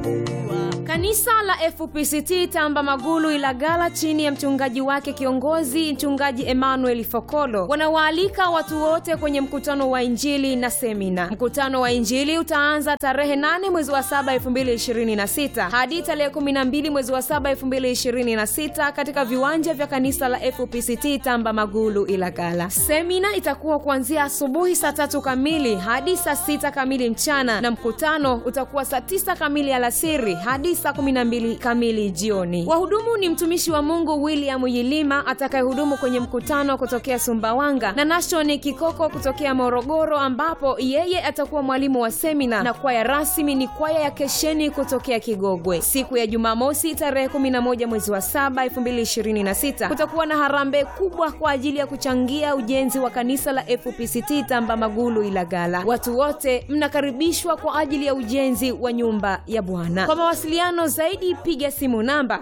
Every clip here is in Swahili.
Kanisa la FPCT Tamba Magulu Ilagala chini ya mchungaji wake kiongozi mchungaji Emmanuel Fokolo wanawaalika watu wote kwenye mkutano wa Injili na semina. Mkutano wa Injili utaanza tarehe 8 mwezi wa 7 2026 hadi tarehe 12 mwezi wa 7 2026 katika viwanja vya kanisa la FPCT Tamba Magulu Ilagala. Semina itakuwa kuanzia asubuhi saa 3 kamili hadi saa 6 kamili mchana na mkutano utakuwa saa 9 kamili alasiri hadi saa 12 kamili jioni. Wahudumu ni mtumishi wa Mungu William Yilima atakayehudumu kwenye mkutano kutokea Sumbawanga na Nashoni Kikoko kutokea Morogoro, ambapo yeye atakuwa mwalimu wa semina, na kwaya rasmi ni kwaya ya Kesheni kutokea Kigogwe. Siku ya Jumamosi tarehe 11 mwezi wa 7 2026 kutakuwa na harambee kubwa kwa ajili ya kuchangia ujenzi wa kanisa la FPCT Tamba Magulu Ilagala. Watu wote mnakaribishwa kwa ajili ya ujenzi wa nyumba ya Bwana. Kwa mawasiliano zaidi piga simu namba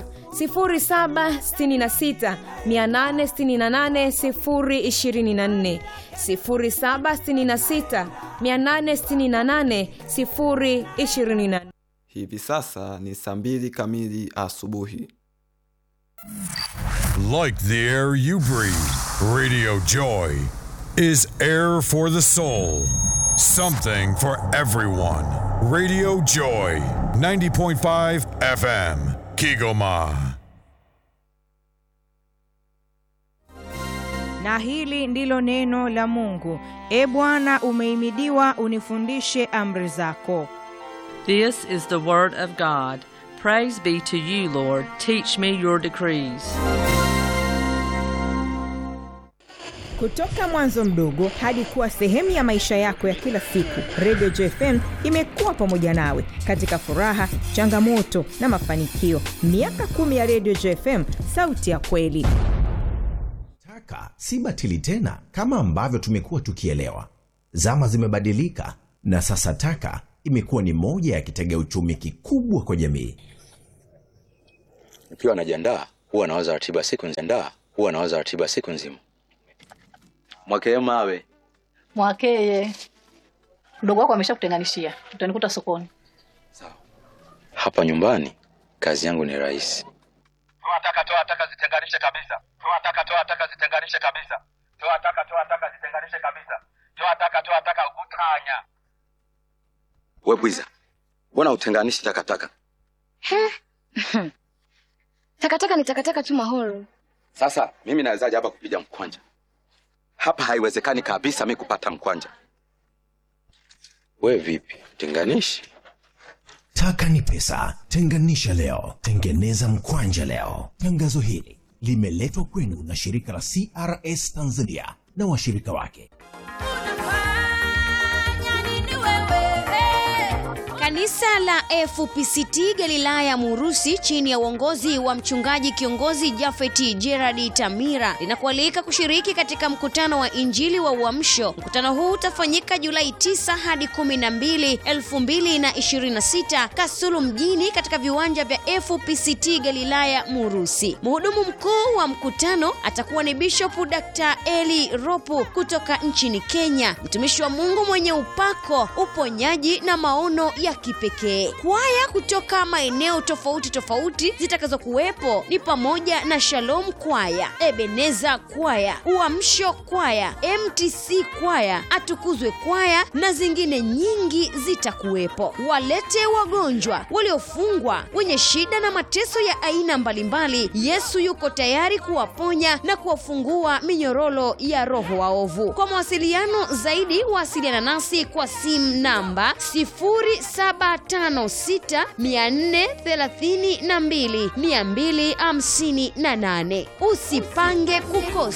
0766 868 024 0766 868 024. Hivi sasa ni saa 2 kamili asubuhi. Like the air you breathe, Radio Joy is air for the soul. Something for everyone. Radio Joy, 90.5 FM, Kigoma. Na hili ndilo neno la Mungu. E Bwana, umehimidiwa, unifundishe amri zako. This is the word of God. Praise be to you, Lord. Teach me your decrees. Kutoka mwanzo mdogo hadi kuwa sehemu ya maisha yako ya kila siku, Radio JFM imekuwa pamoja nawe katika furaha, changamoto na mafanikio. Miaka 10 ya Radio JFM, sauti ya kweli. Taka si batili tena kama ambavyo tumekuwa tukielewa. Zama zimebadilika na sasa taka imekuwa ni moja ya kitega uchumi kikubwa kwa jamii. Nikiwa najiandaa huwa nawaza ratiba siku nzima. Mwakeye mawe. Mwakeye. Ndugu wako ameshakutenganishia. Utanikuta sokoni. Sawa. Hapa nyumbani kazi yangu ni rahisi. Toa taka zitenganishe kabisa. Toa taka zitenganishe ukutanya. Wewe Bwiza, mbona utenganishi takataka? Takataka ni takataka tu Mahoro. Sasa mimi nawezaje hapa kupiga mkwanja? Hapa haiwezekani kabisa mimi kupata mkwanja. Wewe vipi? Tenganishi? Taka ni pesa. Tenganisha leo, tengeneza mkwanja leo. Tangazo hili limeletwa kwenu na shirika la CRS Tanzania na washirika wake. Kanisa la FPCT Galilaya Murusi chini ya uongozi wa mchungaji kiongozi Jafeti Gerard Tamira linakualika kushiriki katika mkutano wa Injili wa Uamsho. Mkutano huu utafanyika Julai 9 hadi 12, 2026 Kasulu mjini katika viwanja vya FPCT Galilaya Murusi. Mhudumu mkuu wa mkutano atakuwa ni Bishop Dr. Eli Ropu kutoka nchini Kenya, mtumishi wa Mungu mwenye upako, uponyaji na maono ya kipekee. Kwaya kutoka maeneo tofauti zitakazokuwepo ni pamoja na Shalom Kwaya, Ebeneza Kwaya, Uamsho Kwaya, MTC Kwaya, Atukuzwe Kwaya na zingine nyingi zitakuwepo. Walete wagonjwa, waliofungwa, wenye shida na mateso ya aina mbalimbali. Yesu yuko tayari kuwaponya na kuwafungua minyororo ya roho waovu. Kwa mawasiliano zaidi wasiliana nasi kwa simu namba 0756 432 258. Usipange kukosa.